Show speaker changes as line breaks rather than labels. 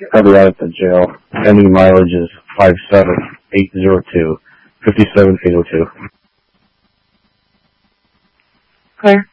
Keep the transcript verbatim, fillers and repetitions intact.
Currently out at the jail. Pending mileage is five seven eight zero two, fifty-seven eight oh two.
Clear.